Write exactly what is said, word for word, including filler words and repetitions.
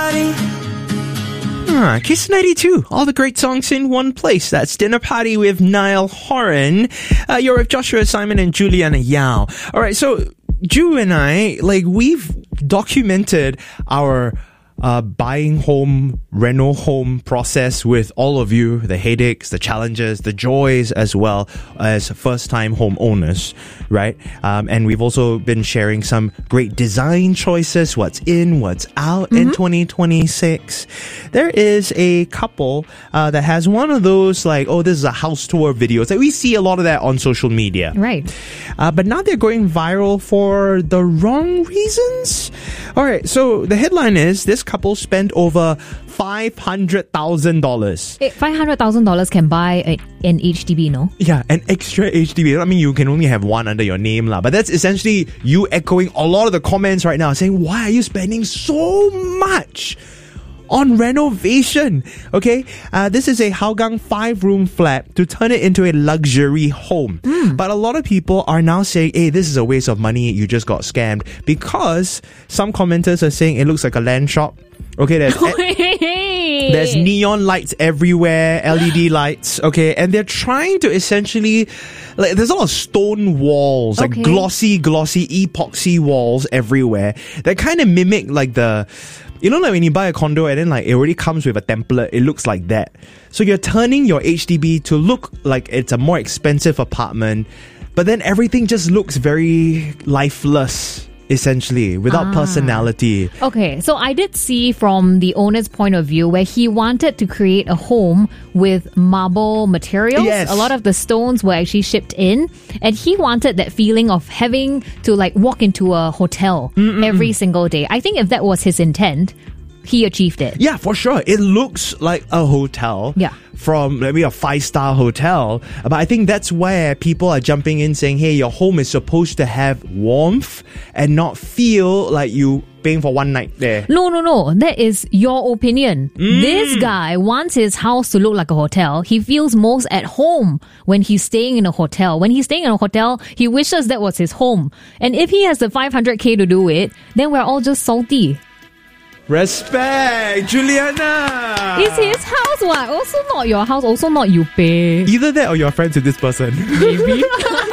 party. Ah, Kiss ninety-two. All the great songs in one place. That's Dinner Party with Niall Horan. Uh, you're with Joshua Simon and Juliana Yao. All right, so Ju and I, like, we've documented our uh, buying home, reno home process with all of you, the headaches, the challenges, the joys, as well as first-time homeowners, right? Um, and we've also been sharing some great design choices, what's in, what's out mm-hmm. in twenty twenty-six. There is a couple uh, that has one of those, like, oh, this is a house tour videos. Like, we see a lot of that on social media. Right. Uh, but now they're going viral for the wrong reasons. All right, so the headline is, this couple spent over five hundred thousand dollars. five hundred thousand dollars can buy a, an H D B, no? Yeah, an extra H D B. I mean, you can only have one under your name, lah. But that's essentially you echoing a lot of the comments right now saying, why are you spending so much on renovation? Okay, uh, this is a Hougang five-room flat to turn it into a luxury home. Mm. But a lot of people are now saying, hey, this is a waste of money. You just got scammed. Because some commenters are saying it looks like a land shop. Okay, there's e- there's neon lights everywhere, L E D lights, okay, and they're trying to essentially, like, there's a lot of stone walls, like okay. glossy, glossy, epoxy walls everywhere that kind of mimic, like, the, you know, like when you buy a condo and then, like, it already comes with a template, it looks like that. So you're turning your H D B to look like it's a more expensive apartment, but then everything just looks very lifeless, essentially, without ah. personality. Okay, so I did see from the owner's point of view where he wanted to create a home with marble materials. Yes. A lot of the stones were actually shipped in, and he wanted that feeling of having to, like, walk into a hotel Mm-mm. every single day. I think if that was his intent, he achieved it. Yeah, for sure. It looks like a hotel. Yeah. From maybe a five-star hotel. But I think that's where people are jumping in saying, hey, your home is supposed to have warmth and not feel like you paying for one night there. No, no, no. That is your opinion. Mm. This guy wants his house to look like a hotel. He feels most at home when he's staying in a hotel. When he's staying in a hotel, he wishes that was his home. And if he has the five hundred K to do it, then we're all just salty. Respect, Juliana. It's his house, what? Also not your house, also not you pay. Either that or you're friends with this person. Maybe.